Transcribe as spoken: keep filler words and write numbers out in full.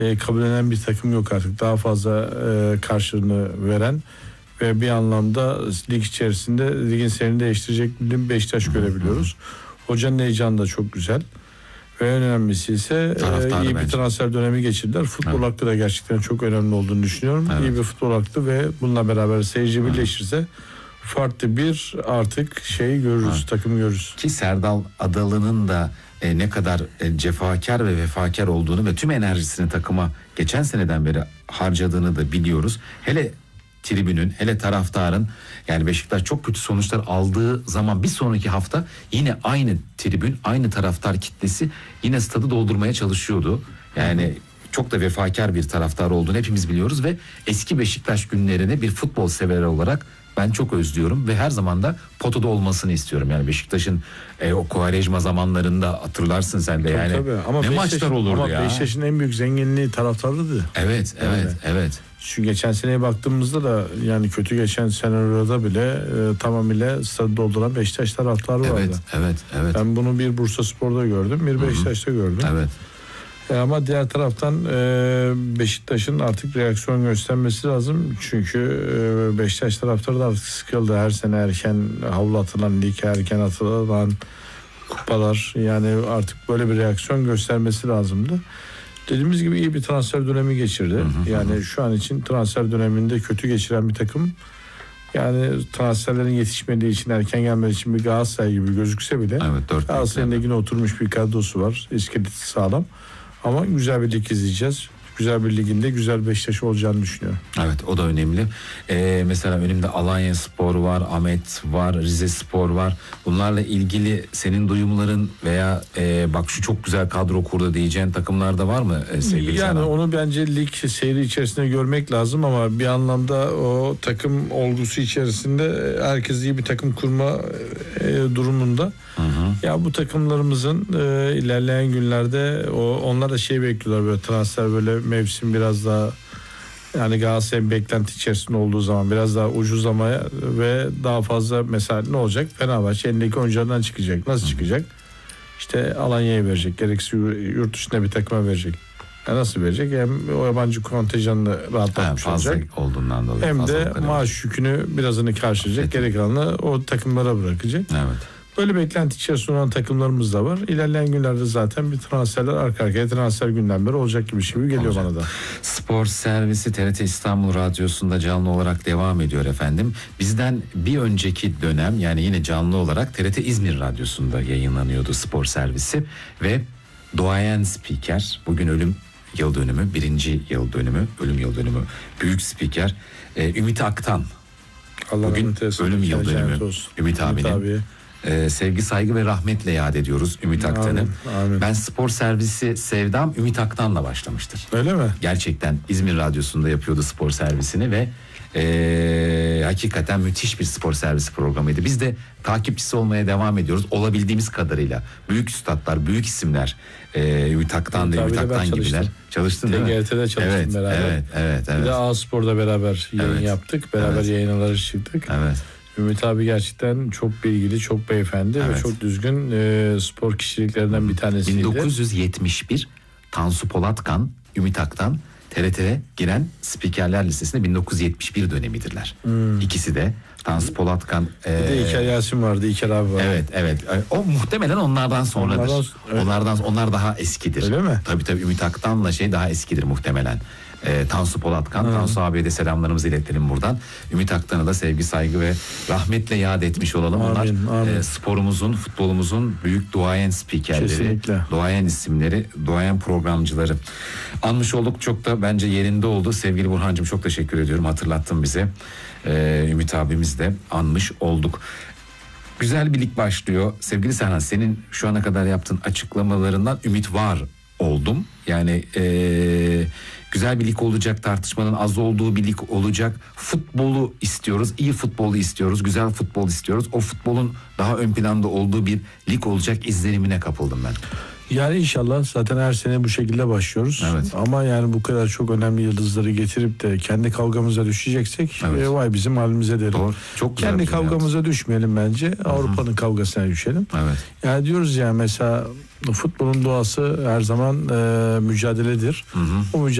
e, kabullenen bir takım yok artık. Daha fazla e, karşılığını veren ve bir anlamda lig içerisinde ligin seyrini değiştirecek bir Beşiktaş görebiliyoruz. Hocanın heyecanı da çok güzel. Ve en önemlisi ise e, iyi bir transfer dönemi geçirdiler. Futbol evet. hakkı da gerçekten çok önemli olduğunu düşünüyorum. Evet. İyi bir futbol hakkı ve bununla beraber seyirci birleşirse evet. farklı bir artık şey görürüz, evet. takım görürüz. Ki Serdal Adalı'nın da e, ne kadar e, cefakar ve vefakar olduğunu ve tüm enerjisini takıma geçen seneden beri harcadığını da biliyoruz. Hele tribünün, hele taraftarın, yani Beşiktaş çok kötü sonuçlar aldığı zaman bir sonraki hafta yine aynı tribün, aynı taraftar kitlesi yine stadı doldurmaya çalışıyordu. Yani hı hı. çok da vefakar bir taraftar olduğunu hepimiz biliyoruz ve eski Beşiktaş günlerini bir futbol severi olarak ben çok özlüyorum ve her zaman da potada olmasını istiyorum. Yani Beşiktaş'ın e, o Quaresma zamanlarında hatırlarsın sen de tabii, yani tabii. Ama ne maçlar olurdu ama ya. Ama Beşiktaş'ın en büyük zenginliği taraftarıydı. Evet, evet, yani. evet. Şu geçen seneye baktığımızda da yani kötü geçen senaryoda bile e, tamamıyla stadı dolduran Beşiktaş taraftarı evet, vardı. Evet, evet. Ben bunu bir Bursaspor'da gördüm, bir Beşiktaş'ta gördüm. Evet. E, ama diğer taraftan e, Beşiktaş'ın artık reaksiyon göstermesi lazım. Çünkü e, Beşiktaş taraftarı da artık sıkıldı. Her sene erken havlu atılan lig, erken atılan kupalar. Yani artık böyle bir reaksiyon göstermesi lazımdı. Dediğimiz gibi iyi bir transfer dönemi geçirdi. Hı hı, yani hı. şu an için transfer döneminde kötü geçiren bir takım. Yani transferlerin yetişmediği için, erken gelmediği için bir Galatasaray gibi gözükse bile evet, Galatasaray'ın ligine oturmuş bir kadrosu var. İskeleti sağlam. Ama güzel bir lig izleyeceğiz. Güzel bir liginde güzel Beşiktaş olacağını düşünüyorum. Evet, o da önemli. Ee, mesela önümde Alanya Spor var, Ahmet var, Rize Spor var. Bunlarla ilgili senin duyumların veya e, bak şu çok güzel kadro kurdu diyeceğin takımlar da var mı e, sevgili Yani sana? onu bence lig seyri içerisinde görmek lazım ama bir anlamda o takım olgusu içerisinde herkes iyi bir takım kurma e, durumunda. Hı hı. Ya bu takımlarımızın e, ilerleyen günlerde o onlar da şey bekliyorlar, böyle transfer, böyle mevsim biraz daha, yani Galatasaray'ın beklenti içerisinde olduğu zaman biraz daha ucuzlamaya ve daha fazla, mesela ne olacak? Fenerbahçe elindeki oyunculardan çıkacak. Nasıl çıkacak? İşte Alanya'ya verecek. Gerekirse yurt dışında bir takıma verecek. Yani nasıl verecek? Hem o yabancı kontenjanını rahatlatmış ha, olacak. Olduğundan dolayı. Hem de maaş yükünü birazını karşılayacak. Geri kalanını o takımlara bırakacak. Evet. Böyle beklenti içerisinde olan takımlarımız da var. İlerleyen günlerde zaten bir transferler arka arkaya transfer gündemleri olacak gibi bir şey geliyor olacak. Bana da. Spor servisi T R T İstanbul Radyosu'nda canlı olarak devam ediyor efendim. Bizden bir önceki dönem, yani yine canlı olarak T R T İzmir Radyosu'nda yayınlanıyordu spor servisi ve doğayan spiker, bugün ölüm yıl dönümü, birinci yıl dönümü, ölüm yıl dönümü, büyük spiker e, Ümit Aktan. Allah bugün ölüm yıl dönümü. Ümit abinin. Ee, sevgi, saygı ve rahmetle yad ediyoruz Ümit Aktan'ı. Ben spor servisi sevdam Ümit Aktan'la başlamıştır. Öyle mi? Gerçekten İzmir Radyosu'nda yapıyordu spor servisini ve ee, hakikaten müthiş bir spor servisi programıydı. Biz de takipçisi olmaya devam ediyoruz olabildiğimiz kadarıyla. Büyük üstadlar, büyük isimler, ee, Ümit Aktan da Ümit Aktan gibiler. Çalıştın değil mi? T G R T'de çalıştım evet, beraber. Evet, evet, evet. Bir de A Spor'da beraber yayın evet. yaptık. Beraber evet. yayınlara çıktık. Evet. Ümit abi gerçekten çok bilgili, çok beyefendi evet. ve çok düzgün e, spor kişiliklerinden bir tanesiydi. bin dokuz yüz yetmiş bir Tansu Polatkan, Ümit Aktan T R T'ye giren spikerler listesinde bin dokuz yüz yetmiş bir dönemidirler. Hmm. İkisi de Tansu Polatkan. Bir e, de İlker Yasin vardı, İlker abi vardı. Evet, evet. O muhtemelen onlardan sonradır. Onlardan, evet. Onlardan onlar daha eskidir. Öyle mi? Tabii tabii Ümit Aktan'la şey daha eskidir muhtemelen. E, Tansu Polatkan, hmm. Tansu abiye de selamlarımızı iletelim buradan. Ümit Aktan'a da sevgi, saygı ve rahmetle yad etmiş olalım. Amin, Onlar amin. E, sporumuzun, futbolumuzun büyük duayen spikerleri, kesinlikle. Duayen isimleri, duayen programcıları. Anmış olduk, çok da bence yerinde oldu. Sevgili Burhan'cığım çok teşekkür ediyorum, hatırlattın bize. E, Ümit abimiz de anmış olduk. Güzel bir lig başlıyor. Sevgili Serhan, senin şu ana kadar yaptığın açıklamalarından ümit var oldum. Yani eee güzel bir lig olacak, tartışmanın az olduğu bir lig olacak. Futbolu istiyoruz, iyi futbolu istiyoruz, güzel futbol istiyoruz. O futbolun daha ön planda olduğu bir lig olacak izlenimine kapıldım ben. Yani inşallah zaten her sene bu şekilde başlıyoruz. Evet. Ama yani bu kadar çok önemli yıldızları getirip de kendi kavgamıza düşeceksek Evet. e, vay bizim halimize derim. Doğru. Çok güzel Kendi bir cümle kavgamıza yaptın. düşmeyelim bence. Avrupa'nın kavgasına düşelim. Evet. Yani diyoruz ya mesela futbolun doğası her zaman e, mücadeledir. Hı hı. O mücadele